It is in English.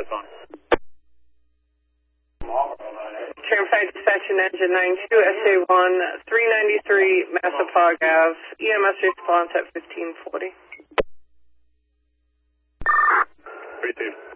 that's fine. Turnpike Dispatching Engine 92, SA1, 393 Massapog Ave, EMS response at 1540. Received.